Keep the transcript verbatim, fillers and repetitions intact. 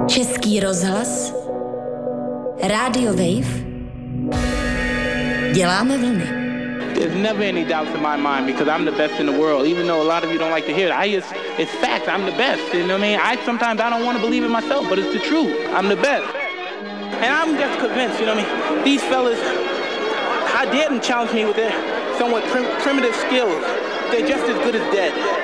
Český rozhlas, Radio Wave, děláme vlny. There's never any doubts in my mind because I'm the best in the world, even though a lot of you don't like to hear it. I it's, it's fact, I'm the best, you know what I mean? I sometimes I don't want to believe it myself, but it's the truth. I'm the best. And I'm just convinced, you know what I mean? These fellas, I dare them challenge me with their somewhat prim- primitive skills. They're just as good as dead.